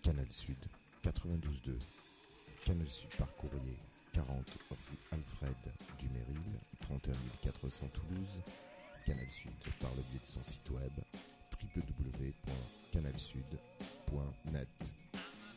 Canal Sud 92.2. Canal Sud par courrier 40 rue Alfred Dumeril, 31 400 Toulouse. Canal Sud par le biais de son site web www.canalsud.net.